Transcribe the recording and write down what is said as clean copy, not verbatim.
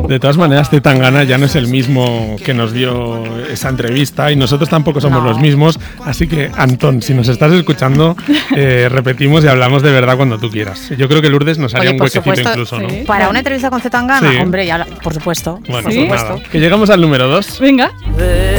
De todas maneras, Zetangana ya no es el mismo que nos dio esa entrevista y nosotros tampoco somos los mismos. Así que, Antón, si nos estás escuchando, repetimos y hablamos de verdad cuando tú quieras. Yo creo que Lourdes nos haría un huequecito incluso, ¿no? Para una entrevista con Zetangana, sí. Hombre, ya, por supuesto. Bueno, por supuesto. Nada, que llegamos al número 2. Venga.